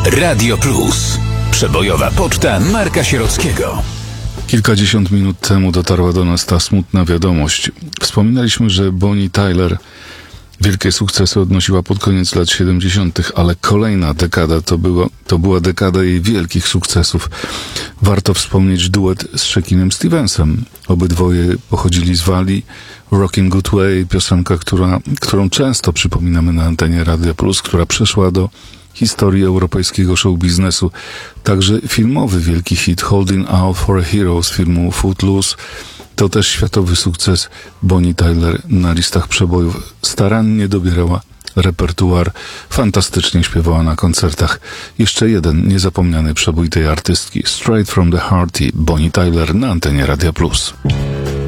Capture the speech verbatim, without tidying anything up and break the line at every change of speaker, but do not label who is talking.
Radio Plus. Przebojowa poczta Marka Sierockiego.
Kilkadziesiąt minut temu dotarła do nas ta smutna wiadomość. Wspominaliśmy, że Bonnie Tyler wielkie sukcesy odnosiła pod koniec lat siedemdziesiątych, ale kolejna dekada to była, to była dekada jej wielkich sukcesów. Warto wspomnieć duet z Shakinem Stevensem. Obydwoje pochodzili z Walii. Rockin' Good Way, piosenka, która, którą często przypominamy na antenie Radia Plus, która przeszła do historii europejskiego show biznesu. Także filmowy wielki hit Holding Out for a Hero z filmu Footloose to też światowy sukces. Bonnie Tyler na listach przebojów starannie dobierała repertuar, fantastycznie śpiewała na koncertach. Jeszcze jeden niezapomniany przebój tej artystki, Straight from the Heart, Bonnie Tyler na antenie Radia Plus.